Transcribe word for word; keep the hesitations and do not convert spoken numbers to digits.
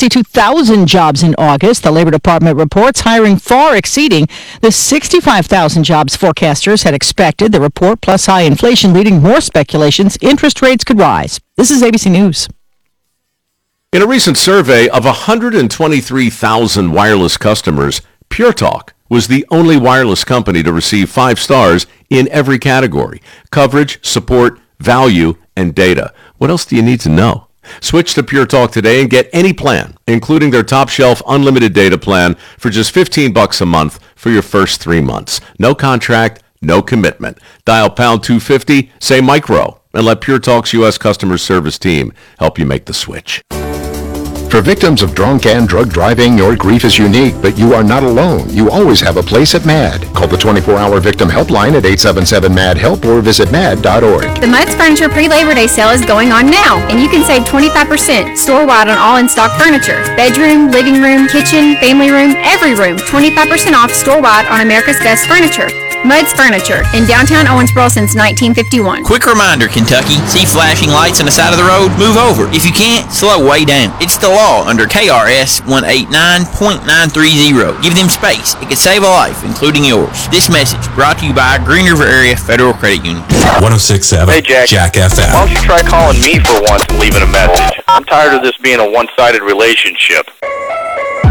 sixty-two thousand jobs in August. The Labor Department reports hiring far exceeding the sixty-five thousand jobs forecasters had expected. The report, plus high inflation, leading more speculations interest rates could rise. This is A B C News. In a recent survey of one hundred twenty-three thousand wireless customers, Pure Talk was the only wireless company to receive five stars in every category: coverage, support, value, and data. What else do you need to know? Switch to Pure Talk today and get any plan, including their top shelf unlimited data plan, for just fifteen bucks a month for your first three months. No contract, no commitment. Dial pound two fifty, say micro, and let Pure Talk's U S customer service team help you make the switch. For victims of drunk and drug driving, your grief is unique, but you are not alone. You always have a place at MAD. Call the twenty-four hour victim helpline at eight seven seven MAD HELP or visit mad dot org. The Mudd's Furniture pre-Labor Day sale is going on now, and you can save twenty-five percent store-wide on all in-stock furniture. Bedroom, living room, kitchen, family room, every room. twenty-five percent off store-wide on America's Best Furniture. Mudd's Furniture in downtown Owensboro since nineteen fifty-one. Quick reminder, Kentucky, see flashing lights on the side of the road? Move over. If you can't, slow way down. It's the law under K R S one eighty-nine point nine three zero. Give them space. It could save a life, including yours. This message brought to you by Green River Area Federal Credit Union. one oh six point seven Hey, Jack. Jack F M. Why don't you try calling me for once and leaving a message? I'm tired of this being a one-sided relationship.